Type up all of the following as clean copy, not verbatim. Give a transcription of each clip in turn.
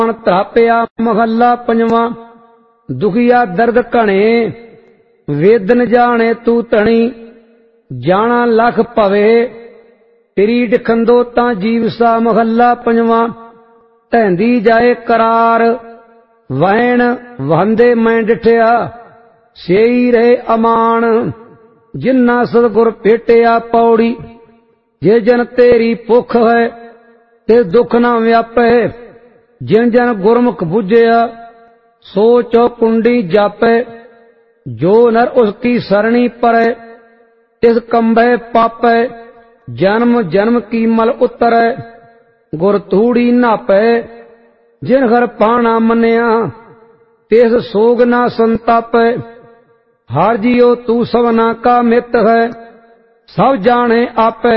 ਧਰਾਪਿਆ ਮਹੱਲਾ ਪੰਜਵਾਂ। ਦੁਖੀਆ ਦਰਦ ਘਣੇ ਵੇਦਨ ਜਾਣੇ ਤੂੰ ਧਣੀ, ਜਾਣਾ ਲਖ ਭਵੇ ਤੇਰੀ ਡਿਖੰਦੋ ਤਾਂ ਜੀਵ ਸਾ। ਮਹੱਲਾ ਪੰਜਵਾਂ। ਧੈਂਦੀ ਜਾਏ ਕਰਾਰ ਵਹਿਣ ਵਹੰਦੇ ਮੈਂ ਡਿਠਿਆ, ਸੇਈ ਰਹੇ ਅਮਾਨ ਜਿਨ੍ਹਾਂ ਸਤਿਗੁਰ ਭੇਟਿਆ। ਪੌੜੀ। ਜੇ ਜਨ ਤੇਰੀ ਭੁੱਖ ਹੈ ਤੇ ਦੁੱਖ ਨਾ ਵਿਆਪੈ, ਜਿਨ ਜਨ ਗੁਰਮੁਖ ਬੁਝਿਆ ਸੋ ਚੌਕੁੰਡੀ ਜਾਪੈ। ਜੋ ਨਰ ਉਸ ਕੀ ਸਰਣੀ ਪਰੈ ਤਿਸ ਕੰਬੈ ਪਾਪੈ, ਜਨਮ ਜਨਮ ਕੀ ਮਲ ਉਤਰੈ ਗੁਰ ਧੂੜੀ ਨਾਪੈ। ਜਿਨ ਹਰ ਪਾਣਾ ਮੰਨਿਆ ਤਿਸ ਸੋਗ ਨਾ ਸੰਤਾਪੈ, ਹਰ ਜੀਉ ਤੂੰ ਸਭਨਾ ਕਾ ਮਿਤ ਹੈ ਸਭ ਜਾਣੇ ਆਪੈ।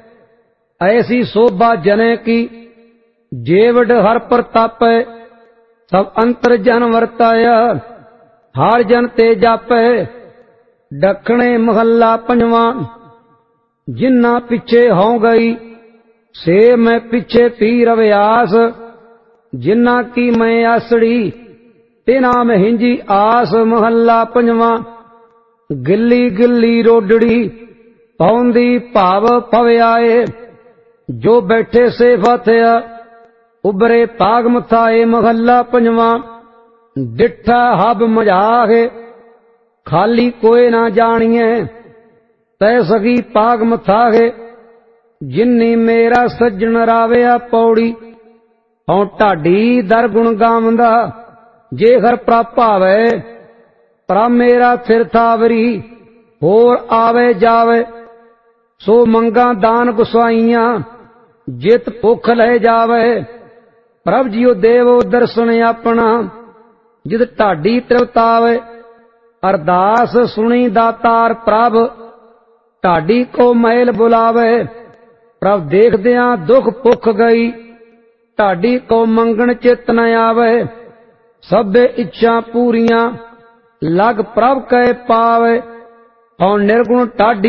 ऐसी शोभा जने की जेवड हर प्रतापै, सब अंतर जन वर्ताया हार जन ते जापै। दखणे महल्ला पंजवा। जिन्ना पिछे हों गई से मैं पिछे पी रव्यास, जिन्ना की मैं आसड़ी तिना में हिंजी आस। महल्ला पंजवा। गिल्ली गिल्ली रोडड़ी पौंदी भाव पव्याए, जो बैठे से फाथया उबरे पाग मथाए। महल्ला पंजवा। डिठा हब मजाक खाली कोई ना जानिए, तै सगी पाग मथागे जिन्नी मेरा सज्जन राविया। पौड़ी। हों ढाडी दर गुण गावंदा जे हर प्रापावे, पर मेरा फिर थावरी होर आवे जावे। सो मंगा दान गुसाइया जित भुख ले जावे, प्रभ जियो देवो दर्शन अपना जित ढाडी तृप्तावे। अरदास सुनी दातार प्रभ ढाडी को मैल बुलावे, प्रभ देखदिया दुख भुख गई ढाडी को मंगण चित न आवे। सबे इच्छा पूरियां लग प्रभ कह पावे, हों निर्गुण ढाडी